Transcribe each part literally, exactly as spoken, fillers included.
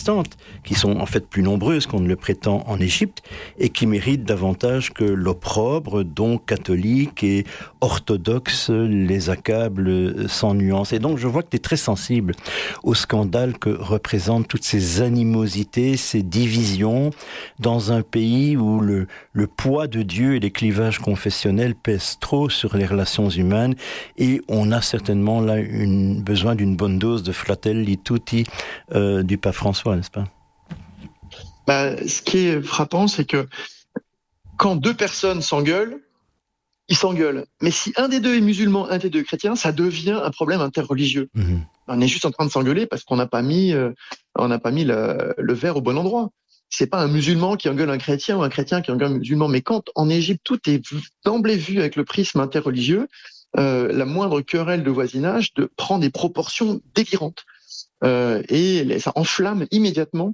qui sont en fait plus nombreuses qu'on ne le prétend en Égypte et qui méritent davantage que l'opprobre dont catholiques et orthodoxes les accablent sans nuance. Et donc je vois que tu es très sensible au scandale que représentent toutes ces animosités, ces divisions dans un pays où le, le poids de Dieu et les clivages confessionnels pèsent trop sur les relations humaines et on a certainement là une, besoin d'une bonne dose de fratelli tutti euh, du pape François, n'est-ce pas? Bah, ce qui est frappant, c'est que quand deux personnes s'engueulent, ils s'engueulent. Mais si un des deux est musulman, un des deux est chrétien, ça devient un problème interreligieux. Mmh. On est juste en train de s'engueuler parce qu'on n'a pas mis, euh, on n'a pas mis le, le verre au bon endroit. C'est pas un musulman qui engueule un chrétien ou un chrétien qui engueule un musulman. Mais quand en Égypte tout est d'emblée vu avec le prisme interreligieux, euh, la moindre querelle de voisinage de, prend des proportions délirantes. Euh, et ça enflamme immédiatement,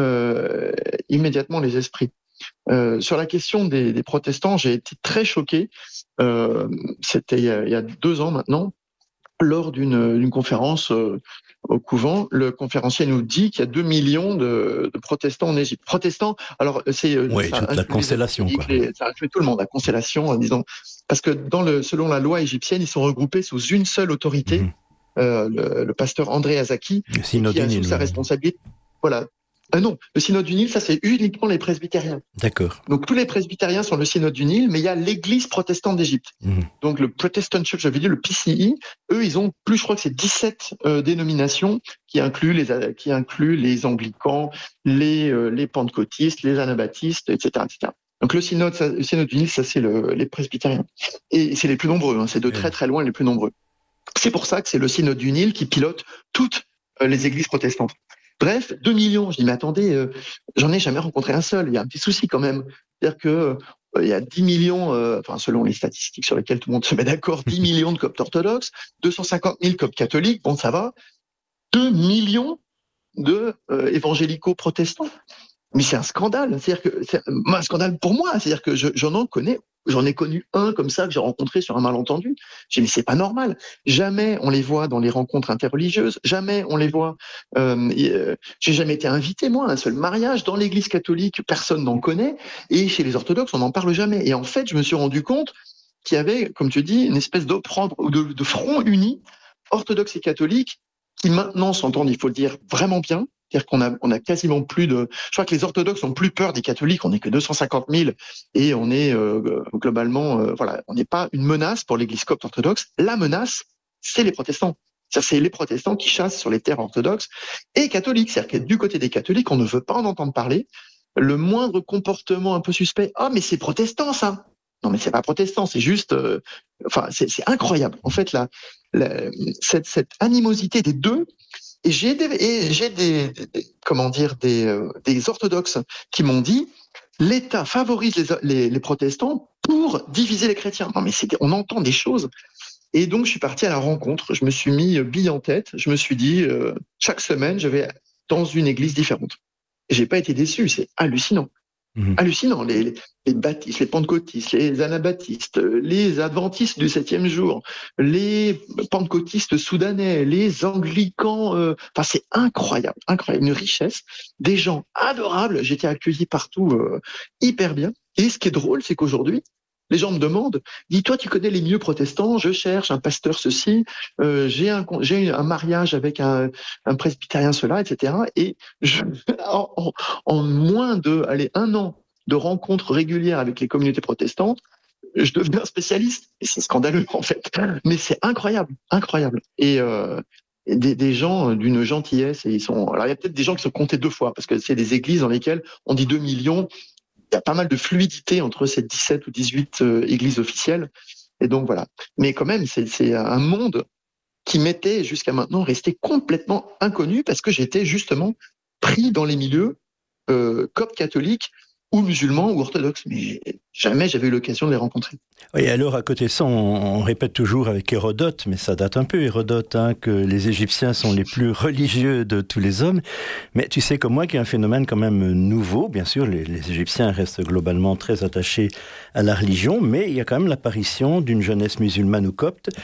euh, immédiatement les esprits. Euh, sur la question des, des protestants, j'ai été très choqué. Euh, c'était il y, a, il y a deux ans maintenant, lors d'une, d'une conférence euh, au couvent, le conférencier nous dit qu'il y a deux millions de, de protestants en Égypte. Protestants, alors c'est oui, ça toute la constellation, quoi. Les, ça inclut tout le monde, la constellation, disons, parce que dans le, selon la loi égyptienne, ils sont regroupés sous une seule autorité. Mmh. Euh, le, le pasteur André Azaki, qui a sous sa responsabilité. Voilà. Euh, non, le synode du Nil, ça c'est uniquement les presbytériens. D'accord. Donc tous les presbytériens sont le synode du Nil, mais il y a l'église protestante d'Égypte. Mmh. Donc le Protestant Church of Egypt, le P C E, eux, ils ont plus, je crois que c'est dix-sept euh, dénominations qui incluent les qui incluent les anglicans, les euh, les pentecôtistes, les anabaptistes, et cetera, et cetera. Donc le synode, ça, le synode du Nil, ça c'est le, les presbytériens. Et c'est les plus nombreux. Hein, c'est de très très loin les plus nombreux. C'est pour ça que c'est le synode du Nil qui pilote toutes les églises protestantes. Bref, deux millions. Je dis, mais attendez, euh, j'en ai jamais rencontré un seul. Il y a un petit souci quand même. C'est-à-dire que euh, il y a dix millions, euh, enfin, selon les statistiques sur lesquelles tout le monde se met d'accord, dix millions de coptes orthodoxes, deux cent cinquante mille coptes catholiques, bon, ça va. deux millions de euh, évangélicaux protestants. Mais c'est un scandale. C'est-à-dire que c'est un scandale pour moi. C'est-à-dire que je, j'en en connais. J'en ai connu un comme ça que j'ai rencontré sur un malentendu. J'ai dit mais c'est pas normal. Jamais on les voit dans les rencontres interreligieuses. Jamais on les voit. Euh, euh, j'ai jamais été invité moi à un seul mariage dans l'Église catholique. Personne n'en connaît. Et chez les orthodoxes on n'en parle jamais. Et en fait je me suis rendu compte qu'il y avait, comme tu dis, une espèce d'opprobre ou de, de front uni orthodoxe et catholique qui maintenant s'entendent, il faut le dire, vraiment bien. C'est-à-dire qu'on a, on a quasiment plus de. Je crois que les orthodoxes ont plus peur des catholiques. On n'est que deux cent cinquante mille et on est euh, globalement, euh, voilà, on n'est pas une menace pour l'Église copte orthodoxe. La menace, c'est les protestants. C'est-à-dire, c'est les protestants qui chassent sur les terres orthodoxes et catholiques. C'est-à-dire que du côté des catholiques, on ne veut pas en entendre parler. Le moindre comportement un peu suspect, ah mais c'est protestant ça. Non mais c'est pas protestant, c'est juste, euh, enfin c'est, c'est incroyable. En fait, la, la cette, cette animosité des deux. Et j'ai des, et j'ai des, des comment dire, des, euh, des orthodoxes qui m'ont dit l'État favorise les, les, les protestants pour diviser les chrétiens. Non mais c'est, on entend des choses. Et donc je suis parti à la rencontre. Je me suis mis bille en tête. Je me suis dit euh, chaque semaine je vais dans une église différente. Et j'ai pas été déçu. C'est hallucinant. Mmh. Hallucinant, les, les, les baptistes, les pentecôtistes, les anabaptistes, les adventistes du septième jour, les pentecôtistes soudanais, les anglicans, euh, enfin c'est incroyable, incroyable, une richesse, des gens adorables, j'étais accueilli partout euh, hyper bien. Et ce qui est drôle, c'est qu'aujourd'hui, les gens me demandent, dis-toi, tu connais les milieux protestants, je cherche un pasteur ceci, euh, j'ai un j'ai un mariage avec un, un presbytérien cela, et cetera. Et je, en, en, en moins de, allez, un an de rencontres régulières avec les communautés protestantes, je deviens spécialiste. Et c'est scandaleux en fait, mais c'est incroyable, incroyable. Et euh, des, des gens d'une gentillesse, et ils sont. Alors il y a peut-être des gens qui sont comptés deux fois parce que c'est des églises dans lesquelles on dit deux millions. Il y a pas mal de fluidité entre ces dix-sept ou dix-huit euh, églises officielles. Et donc, voilà. Mais quand même, c'est, c'est un monde qui m'était jusqu'à maintenant resté complètement inconnu parce que j'étais justement pris dans les milieux euh, coptes catholiques ou musulmans ou orthodoxes. Mais jamais j'avais eu l'occasion de les rencontrer. Oui, alors à côté de ça, on, on répète toujours avec Hérodote, mais ça date un peu Hérodote, hein, que les Égyptiens sont les plus religieux de tous les hommes. Mais tu sais comme moi qu'il y a un phénomène quand même nouveau. Bien sûr, les, les Égyptiens restent globalement très attachés à la religion, mais il y a quand même l'apparition d'une jeunesse musulmane ou copte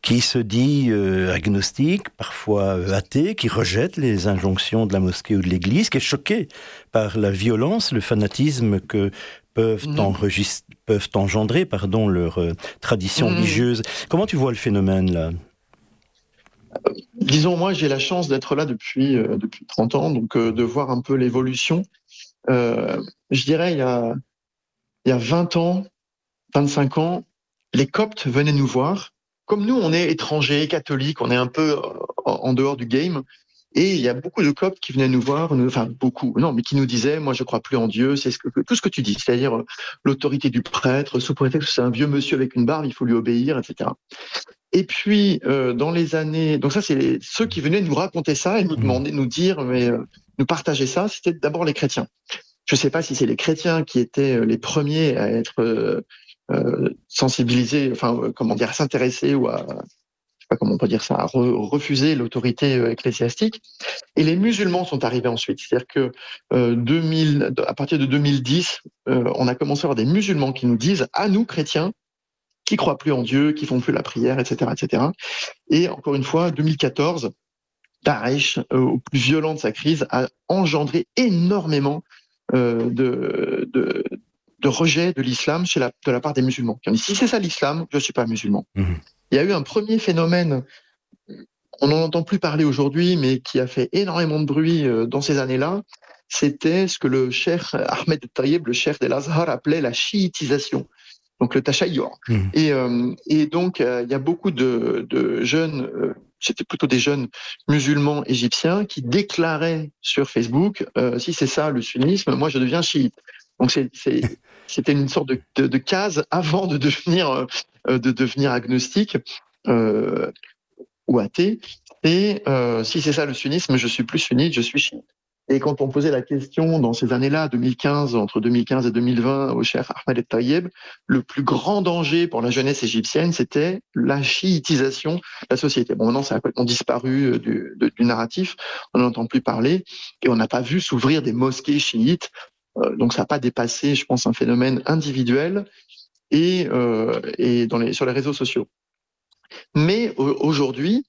qui se dit euh, agnostique, parfois euh, athée, qui rejette les injonctions de la mosquée ou de l'église, qui est choqué par la violence, le fanatisme que peuvent, mmh. enregist- peuvent engendrer pardon, leur euh, tradition mmh. religieuse. Comment tu vois le phénomène là ? Disons, moi, j'ai la chance d'être là depuis, euh, depuis trente ans, donc euh, de voir un peu l'évolution. Euh, je dirais, il y a, il y a vingt ans, vingt-cinq ans, les Coptes venaient nous voir. Comme nous, on est étrangers, catholiques, on est un peu en, en dehors du game. Et il y a beaucoup de Coptes qui venaient nous voir, nous, enfin beaucoup, non, mais qui nous disaient, moi, je crois plus en Dieu, c'est ce que, tout ce que tu dis, c'est-à-dire euh, l'autorité du prêtre, sous prétexte que c'est un vieux monsieur avec une barbe, il faut lui obéir, et cetera. Et puis, euh, dans les années... Donc ça, c'est les... ceux qui venaient nous raconter ça et nous demander, nous dire, mais euh, nous partager ça, c'était d'abord les chrétiens. Je ne sais pas si c'est les chrétiens qui étaient les premiers à être euh, euh, sensibilisés, enfin, euh, comment dire, à s'intéresser ou à... Je sais pas comment on peut dire ça, à re- refuser l'autorité euh, ecclésiastique. Et les musulmans sont arrivés ensuite. C'est-à-dire que euh, deux mille, à partir de deux mille dix, euh, on a commencé à avoir des musulmans qui nous disent, à nous, chrétiens, qui croient plus en Dieu, qui font plus la prière, et cetera, et cetera. Et encore une fois, deux mille quatorze, Daesh, euh, au plus violent de sa crise, a engendré énormément euh, de, de, de rejet de l'islam chez la, de la part des musulmans. Qui ont dit, si c'est ça l'islam, je ne suis pas musulman. Mmh. Il y a eu un premier phénomène, on n'en entend plus parler aujourd'hui, mais qui a fait énormément de bruit euh, dans ces années-là, c'était ce que le cheikh Ahmed Taïeb, le cheikh d'El-Azhar, appelait la chiitisation. Donc le tachayyur. Mmh. Et, euh, et donc, il euh, y a beaucoup de, de jeunes, euh, c'était plutôt des jeunes musulmans égyptiens qui déclaraient sur Facebook, euh, si c'est ça le sunnisme, moi je deviens chiite. Donc c'est, c'est, c'était une sorte de, de, de case avant de devenir, euh, de devenir agnostique euh, ou athée. Et euh, si c'est ça le sunnisme, je suis plus sunnite, je suis chiite. Et quand on posait la question dans ces années-là, deux mille quinze, entre deux mille quinze et deux mille vingt, au cheikh Ahmed Taïeb, le plus grand danger pour la jeunesse égyptienne, c'était la chiitisation de la société. Bon, maintenant, ça a complètement disparu du, du, du narratif, on n'en entend plus parler, et on n'a pas vu s'ouvrir des mosquées chiites, euh, donc ça n'a pas dépassé, je pense, un phénomène individuel et, euh, et dans les, sur les réseaux sociaux. Mais aujourd'hui,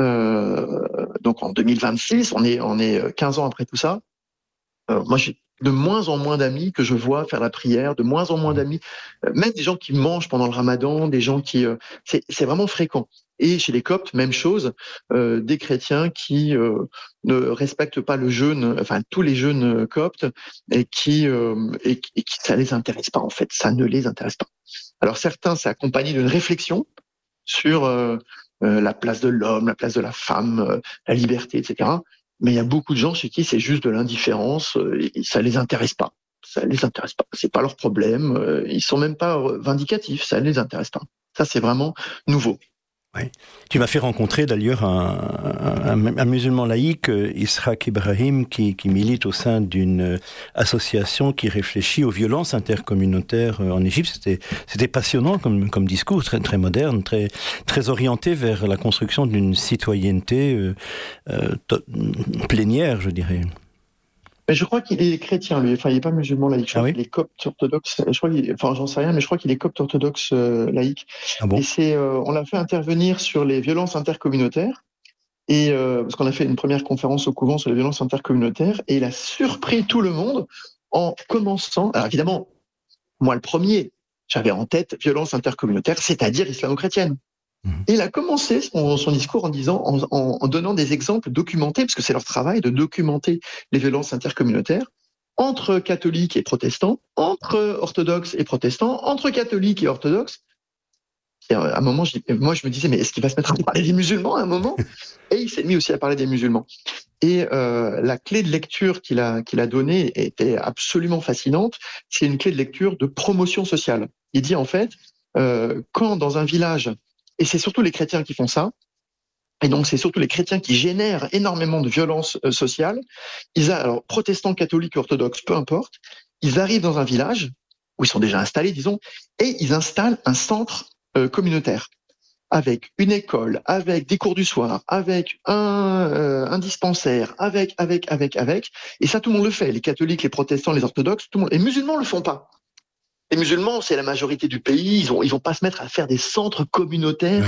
euh, donc en deux mille vingt-six, on est, on est quinze ans après tout ça, euh, moi j'ai de moins en moins d'amis que je vois faire la prière, de moins en moins d'amis, euh, même des gens qui mangent pendant le ramadan, des gens qui... Euh, c'est, c'est vraiment fréquent. Et chez les Coptes, même chose, euh, des chrétiens qui euh, ne respectent pas le jeûne, enfin tous les jeûnes coptes, et qui, euh, et, et qui ça les intéresse pas en fait, ça ne les intéresse pas. Alors certains, c'est accompagné d'une réflexion sur euh, euh, la place de l'homme, la place de la femme, euh, la liberté, et cetera. Mais il y a beaucoup de gens chez qui c'est juste de l'indifférence euh, et ça les intéresse pas. Ça les intéresse pas. C'est pas leur problème. Euh, ils sont même pas vindicatifs. Ça les intéresse pas. Ça, c'est vraiment nouveau. Oui. Tu m'as fait rencontrer d'ailleurs un, un, un musulman laïque, Ishaq Ibrahim, qui, qui milite au sein d'une association qui réfléchit aux violences intercommunautaires en Égypte. C'était, c'était passionnant comme, comme discours, très, très moderne, très, très orienté vers la construction d'une citoyenneté euh, euh, plénière, je dirais. Mais je crois qu'il est chrétien, lui. Enfin, il n'est pas musulman laïque. Je crois ah oui qu'il est copte orthodoxe. Je crois qu'il... Enfin, j'en sais rien, mais je crois qu'il est copte orthodoxe euh, laïque. Ah bon? Et c'est, euh, on l'a fait intervenir sur les violences intercommunautaires. Et euh, parce qu'on a fait une première conférence au couvent sur les violences intercommunautaires, et il a surpris tout le monde en commençant. Alors évidemment, moi le premier, j'avais en tête violence intercommunautaire, c'est-à-dire islamo-chrétienne. Et il a commencé son, son discours en disant, en, en, en donnant des exemples documentés, parce que c'est leur travail de documenter les violences intercommunautaires, entre catholiques et protestants, entre orthodoxes et protestants, entre catholiques et orthodoxes. Et à un moment, je, moi, je me disais, mais est-ce qu'il va se mettre à parler des musulmans à un moment? Et il s'est mis aussi à parler des musulmans. Et euh, la clé de lecture qu'il a, qu'il a donnée était absolument fascinante. C'est une clé de lecture de promotion sociale. Il dit, en fait, euh, quand dans un village, et c'est surtout les chrétiens qui font ça, et donc c'est surtout les chrétiens qui génèrent énormément de violence euh, sociale, ils a, alors protestants, catholiques, orthodoxes, peu importe, ils arrivent dans un village, où ils sont déjà installés, disons, et ils installent un centre euh, communautaire, avec une école, avec des cours du soir, avec un, euh, un dispensaire, avec, avec, avec, avec, et ça tout le monde le fait, les catholiques, les protestants, les orthodoxes, tout le monde, les musulmans le font pas. Les musulmans, c'est la majorité du pays, ils ont, ils vont pas se mettre à faire des centres communautaires oui.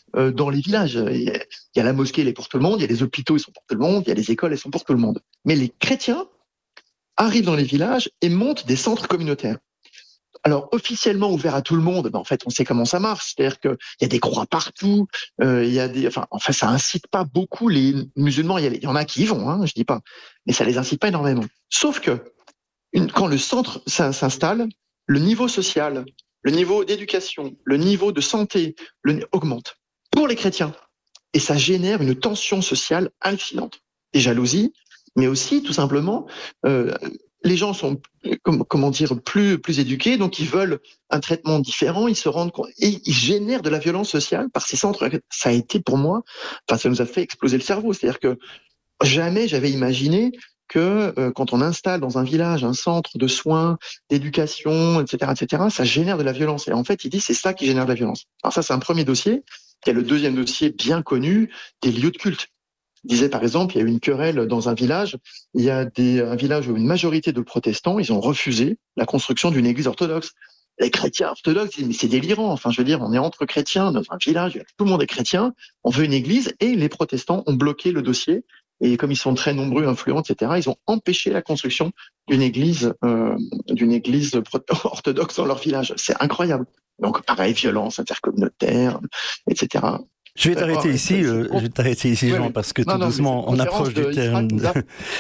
euh, dans les villages. Il y, a, il y a la mosquée, elle est pour tout le monde, il y a les hôpitaux, ils sont pour tout le monde, il y a les écoles, elles sont pour tout le monde. Mais les chrétiens arrivent dans les villages et montent des centres communautaires. Alors, officiellement ouvert à tout le monde, ben en fait, on sait comment ça marche. C'est-à-dire qu'il y a des croix partout, euh, il y a des, enfin, enfin, ça incite pas beaucoup les musulmans. Il y, a, il y en a qui y vont, hein, je dis pas, mais ça les incite pas énormément. Sauf que une, quand le centre s'installe, le niveau social, le niveau d'éducation, le niveau de santé le, augmente pour les chrétiens. Et ça génère une tension sociale hallucinante. Des jalousies, mais aussi, tout simplement, euh, les gens sont, comment dire, plus, plus éduqués, donc ils veulent un traitement différent, ils se rendent compte, et ils génèrent de la violence sociale par ces centres. Ça a été pour moi, enfin, ça nous a fait exploser le cerveau. C'est-à-dire que jamais j'avais imaginé que euh, quand on installe dans un village un centre de soins, d'éducation, et cetera, et cetera, ça génère de la violence. Et en fait, il dit c'est ça qui génère de la violence. Alors ça, c'est un premier dossier. Il y a le deuxième dossier bien connu des lieux de culte. Il disait par exemple, il y a eu une querelle dans un village. Il y a des, un village où une majorité de protestants, ils ont refusé la construction d'une église orthodoxe. Les chrétiens orthodoxes disent mais c'est délirant. Enfin, je veux dire, on est entre chrétiens dans un village, tout le monde est chrétien. On veut une église et les protestants ont bloqué le dossier. Et comme ils sont très nombreux, influents, et cetera, ils ont empêché la construction d'une église, euh, d'une église orthodoxe dans leur village. C'est incroyable. Donc, pareil, violence intercommunautaire, et cetera. Je vais t'arrêter ici, euh, je vais t'arrêter ici, Jean, oui, parce que tout non, non, doucement, on approche du terme de,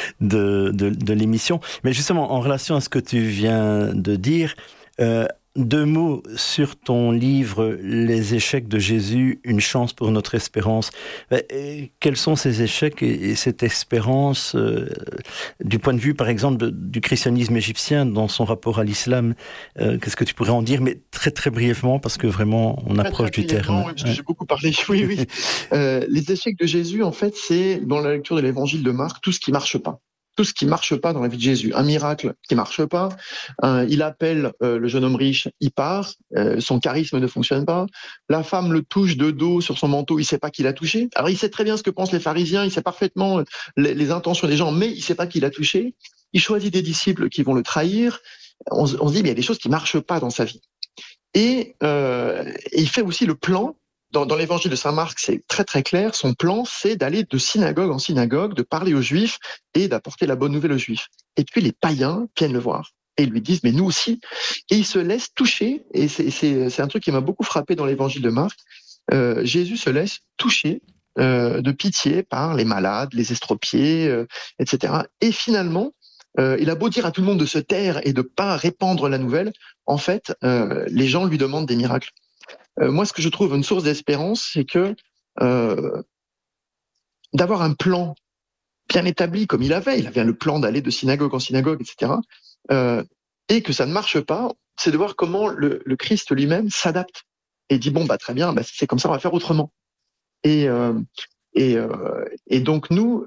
de, de, de l'émission. Mais justement, en relation à ce que tu viens de dire, euh, deux mots sur ton livre « Les échecs de Jésus, une chance pour notre espérance ». Quels sont ces échecs et, et cette espérance euh, du point de vue, par exemple, de, du christianisme égyptien dans son rapport à l'islam? euh, Qu'est-ce que tu pourrais en dire? Mais très, très brièvement, parce que vraiment, on très, approche très du terme. Oui, ouais. J'ai beaucoup parlé, oui, oui. euh, les échecs de Jésus, en fait, c'est, dans la lecture de l'évangile de Marc, tout ce qui ne marche pas. Tout ce qui marche pas dans la vie de Jésus. Un miracle qui marche pas. Euh, il appelle euh, le jeune homme riche, il part. Euh, son charisme ne fonctionne pas. La femme le touche de dos sur son manteau, il sait pas qui l'a touché. Alors il sait très bien ce que pensent les pharisiens, il sait parfaitement les, les intentions des gens, mais il sait pas qui l'a touché. Il choisit des disciples qui vont le trahir. On, on se dit, mais il y a des choses qui marchent pas dans sa vie. Et, euh, et il fait aussi le plan. Dans, dans l'évangile de Saint Marc, c'est très très clair. Son plan, c'est d'aller de synagogue en synagogue, de parler aux Juifs et d'apporter la bonne nouvelle aux Juifs. Et puis les païens viennent le voir et lui disent, mais nous aussi. Et il se laisse toucher. Et c'est, c'est, c'est un truc qui m'a beaucoup frappé dans l'évangile de Marc. Euh, Jésus se laisse toucher euh, de pitié par les malades, les estropiés, euh, et cetera. Et finalement, euh, il a beau dire à tout le monde de se taire et de pas répandre la nouvelle, en fait, euh, les gens lui demandent des miracles. Euh, moi, ce que je trouve une source d'espérance, c'est que euh, d'avoir un plan bien établi comme il avait, il avait le plan d'aller de synagogue en synagogue, et cetera, euh, et que ça ne marche pas, c'est de voir comment le, le Christ lui-même s'adapte et dit bon bah très bien, bah, si c'est comme ça, on va faire autrement. Et euh, et, euh, et donc nous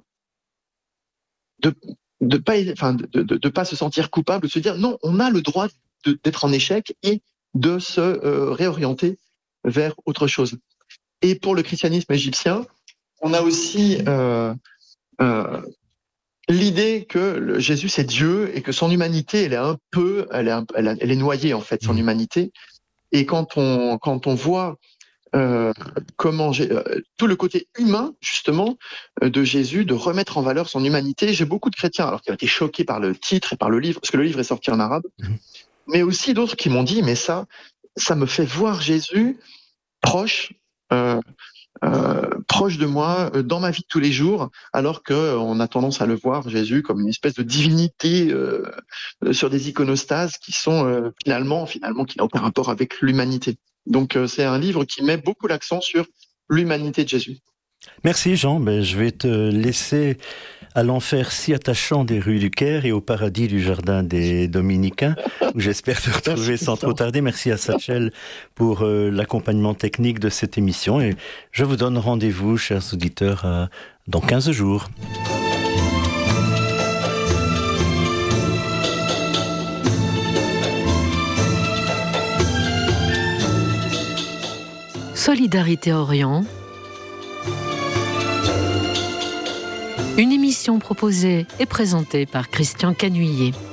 de de pas enfin de, de, de pas se sentir coupable, de se dire non, on a le droit de, d'être en échec et de se euh, réorienter vers autre chose. Et pour le christianisme égyptien, on a aussi euh, euh, l'idée que le, Jésus c'est Dieu et que son humanité elle est un peu, elle est, un, elle, a, elle est noyée en fait son humanité. Et quand on quand on voit euh, comment j'ai, euh, tout le côté humain justement euh, de Jésus, de remettre en valeur son humanité, j'ai beaucoup de chrétiens alors qui ont été choqués par le titre et par le livre parce que le livre est sorti en arabe, mmh. mais aussi d'autres qui m'ont dit mais ça ça me fait voir Jésus proche, euh, euh, proche de moi, euh, dans ma vie de tous les jours, alors que euh, on a tendance à le voir Jésus comme une espèce de divinité euh, sur des iconostases qui sont euh, finalement, finalement, qui n'a aucun rapport avec l'humanité. Donc euh, c'est un livre qui met beaucoup l'accent sur l'humanité de Jésus. Merci Jean, ben, je vais te laisser à l'enfer si attachant des rues du Caire et au paradis du jardin des Dominicains, où j'espère te retrouver sans trop tarder. Merci à Satchel pour euh, l'accompagnement technique de cette émission et je vous donne rendez-vous, chers auditeurs, euh, dans quinze jours. Solidarité Orient. Une émission proposée et présentée par Christian Canuillet.